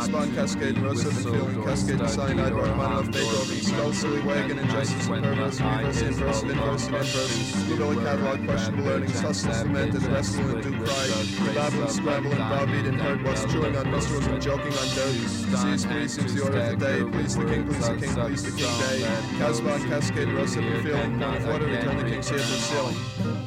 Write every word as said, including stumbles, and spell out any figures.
Casbah, Cascade, Rose of Feeling, Cascade, Cyanide, Rachmaninoff, Beethoven, Skull, Silly Wagon, Injustice, Superverse, Reverse, Inverse, Inverse, Inverse, Eagle Catalog, Questionable Earnings, Hustle, Cemented, Wrestle, and Do Cry, Babble, Scramble, and Browbeat, and Hurt What's Chewing on Minstrels and Joking on Dirt, Seize, Please, Seems the Order of the Day, Please the King, Please the King, Please the King Day, Casbah, Cascade, Rose of Feeling, Water, Return the King's Here for Ceiling.